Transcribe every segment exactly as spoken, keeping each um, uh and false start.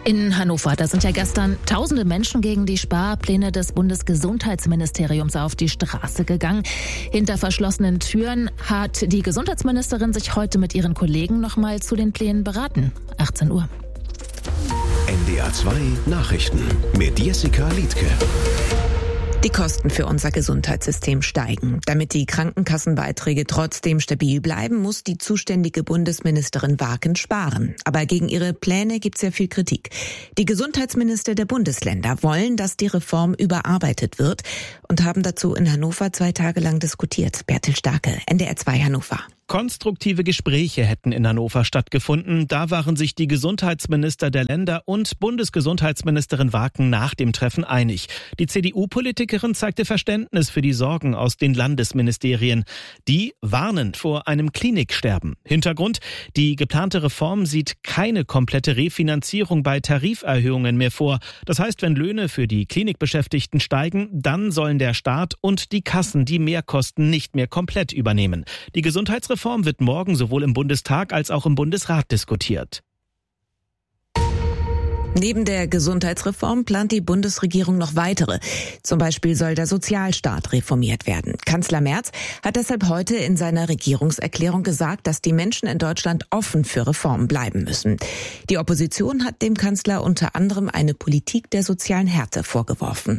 In Hannover, da sind ja gestern tausende Menschen gegen die Sparpläne des Bundesgesundheitsministeriums auf die Straße gegangen. Hinter verschlossenen Türen hat die Gesundheitsministerin sich heute mit ihren Kollegen nochmal zu den Plänen beraten. achtzehn Uhr. N D R zwei Nachrichten mit Jessica Liedtke. Die Kosten für unser Gesundheitssystem steigen. Damit die Krankenkassenbeiträge trotzdem stabil bleiben, muss die zuständige Bundesministerin Waken sparen. Aber gegen ihre Pläne gibt's ja viel Kritik. Die Gesundheitsminister der Bundesländer wollen, dass die Reform überarbeitet wird und haben dazu in Hannover zwei Tage lang diskutiert. Bertil Starke, N D R zwei Hannover. Konstruktive Gespräche hätten in Hannover stattgefunden. Da waren sich die Gesundheitsminister der Länder und Bundesgesundheitsministerin Waken nach dem Treffen einig. Die C D U-Politikerin zeigte Verständnis für die Sorgen aus den Landesministerien. Die warnen vor einem Kliniksterben. Hintergrund: Die geplante Reform sieht keine komplette Refinanzierung bei Tariferhöhungen mehr vor. Das heißt, wenn Löhne für die Klinikbeschäftigten steigen, dann sollen der Staat und die Kassen die Mehrkosten nicht mehr komplett übernehmen. Die Gesundheitsreform Reform wird morgen sowohl im Bundestag als auch im Bundesrat diskutiert. Neben der Gesundheitsreform plant die Bundesregierung noch weitere. Zum Beispiel soll der Sozialstaat reformiert werden. Kanzler Merz hat deshalb heute in seiner Regierungserklärung gesagt, dass die Menschen in Deutschland offen für Reformen bleiben müssen. Die Opposition hat dem Kanzler unter anderem eine Politik der sozialen Härte vorgeworfen.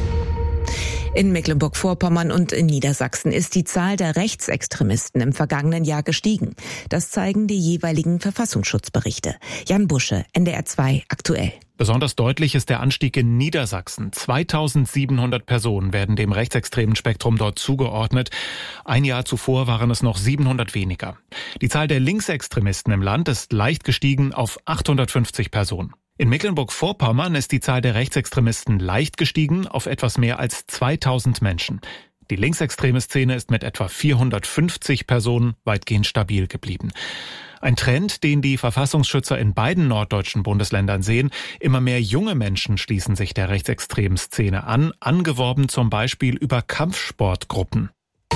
In Mecklenburg-Vorpommern und in Niedersachsen ist die Zahl der Rechtsextremisten im vergangenen Jahr gestiegen. Das zeigen die jeweiligen Verfassungsschutzberichte. Jan Busche, N D R zwei aktuell. Besonders deutlich ist der Anstieg in Niedersachsen. zweitausendsiebenhundert Personen werden dem rechtsextremen Spektrum dort zugeordnet. Ein Jahr zuvor waren es noch siebenhundert weniger. Die Zahl der Linksextremisten im Land ist leicht gestiegen auf achthundertfünfzig Personen. In Mecklenburg-Vorpommern ist die Zahl der Rechtsextremisten leicht gestiegen auf etwas mehr als zweitausend Menschen. Die linksextreme Szene ist mit etwa vierhundertfünfzig Personen weitgehend stabil geblieben. Ein Trend, den die Verfassungsschützer in beiden norddeutschen Bundesländern sehen. Immer mehr junge Menschen schließen sich der rechtsextremen Szene an, angeworben zum Beispiel über Kampfsportgruppen.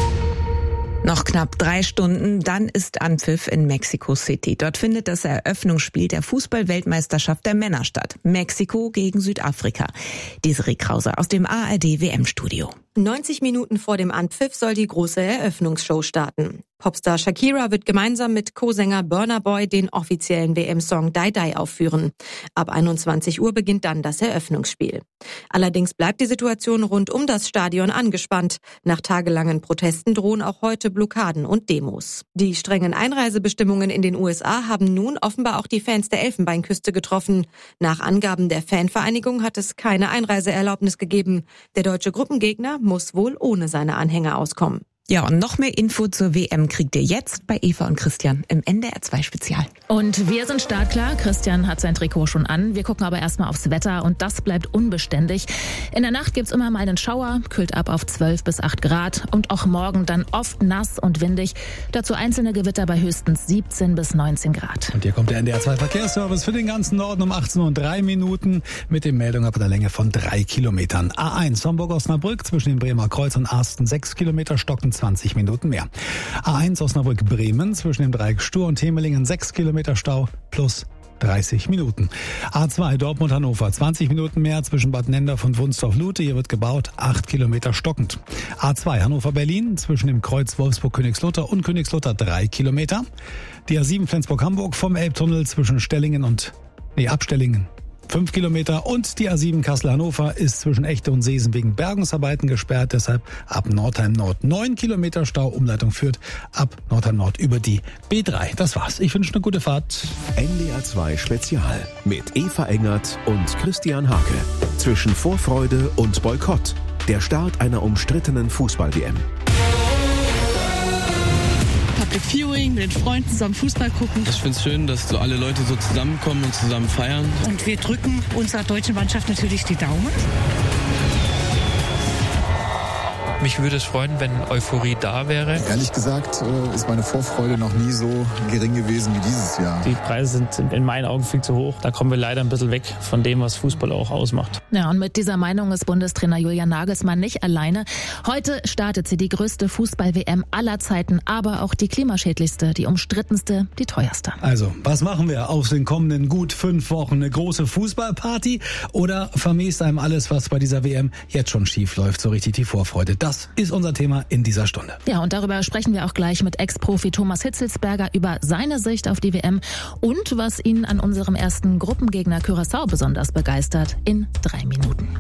Noch knapp drei Stunden, dann ist Anpfiff in Mexico City. Dort findet das Eröffnungsspiel der Fußball-Weltmeisterschaft der Männer statt. Mexiko gegen Südafrika. Desiree Krause aus dem A R D-W M-Studio. neunzig Minuten vor dem Anpfiff soll die große Eröffnungsshow starten. Popstar Shakira wird gemeinsam mit Co-Sänger Burna Boy den offiziellen W M-Song Die Die aufführen. Ab einundzwanzig Uhr beginnt dann das Eröffnungsspiel. Allerdings bleibt die Situation rund um das Stadion angespannt. Nach tagelangen Protesten drohen auch heute Blockaden und Demos. Die strengen Einreisebestimmungen in den U S A haben nun offenbar auch die Fans der Elfenbeinküste getroffen. Nach Angaben der Fanvereinigung hat es keine Einreiseerlaubnis gegeben. Der deutsche Gruppengegner muss wohl ohne seine Anhänger auskommen. Ja, und noch mehr Info zur W M kriegt ihr jetzt bei Eva und Christian im N D R zwei Spezial. Und wir sind startklar. Christian hat sein Trikot schon an. Wir gucken aber erstmal aufs Wetter und das bleibt unbeständig. In der Nacht gibt's immer mal einen Schauer, kühlt ab auf zwölf bis acht Grad und auch morgen dann oft nass und windig. Dazu einzelne Gewitter bei höchstens siebzehn bis neunzehn Grad. Und hier kommt der N D R zwei Verkehrsservice für den ganzen Norden um achtzehn Uhr und drei Minuten mit den Meldungen ab einer Länge von drei Kilometern. A eins Homburg-Osnabrück zwischen dem Bremer Kreuz und Arsten sechs Kilometer, stocken zwanzig Minuten mehr. A eins Osnabrück-Bremen zwischen dem Dreieck Stur und Hemelingen sechs Kilometer Stau plus dreißig Minuten. A zwei Dortmund-Hannover zwanzig Minuten mehr zwischen Bad Nendorf und Wunstorf-Lute. Hier wird gebaut, acht Kilometer stockend. A zwei Hannover-Berlin zwischen dem Kreuz Wolfsburg-Königslutter und Königslutter drei Kilometer. Die A sieben Flensburg-Hamburg vom Elbtunnel zwischen Stellingen und, nee, Abstellingen. fünf Kilometer und die A sieben Kassel-Hannover ist zwischen Echte und Seesen wegen Bergungsarbeiten gesperrt. Deshalb ab Nordheim Nord neun Kilometer Stau. Umleitung führt ab Nordheim Nord über die B drei. Das war's. Ich wünsche eine gute Fahrt. N D R zwei Spezial mit Eva Engert und Christian Hake. Zwischen Vorfreude und Boykott. Der Start einer umstrittenen Fußball-W M. Public Viewing, mit den Freunden zusammen Fußball gucken. Ich finde es schön, dass so alle Leute so zusammenkommen und zusammen feiern. Und wir drücken unserer deutschen Mannschaft natürlich die Daumen. Mich würde es freuen, wenn Euphorie da wäre. Ehrlich gesagt ist meine Vorfreude noch nie so gering gewesen wie dieses Jahr. Die Preise sind in meinen Augen viel zu hoch. Da kommen wir leider ein bisschen weg von dem, was Fußball auch ausmacht. Ja, und mit dieser Meinung ist Bundestrainer Julian Nagelsmann nicht alleine. Heute startet sie die größte Fußball-W M aller Zeiten, aber auch die klimaschädlichste, die umstrittenste, die teuerste. Also, was machen wir aus den kommenden gut fünf Wochen? Eine große Fußballparty oder vermisst einem alles, was bei dieser W M jetzt schon schief läuft, so richtig die Vorfreude? Das ist unser Thema in dieser Stunde. Ja, und darüber sprechen wir auch gleich mit Ex-Profi Thomas Hitzelsberger über seine Sicht auf die W M und was ihn an unserem ersten Gruppengegner Curaçao besonders begeistert in drei Minuten.